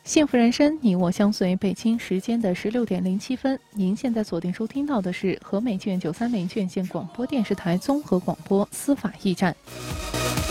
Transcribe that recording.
幸福人生，你我相随。北京时间的16:07，您现在锁定收听到的是和美郡93美郡县广播电视台综合广播司法驿站。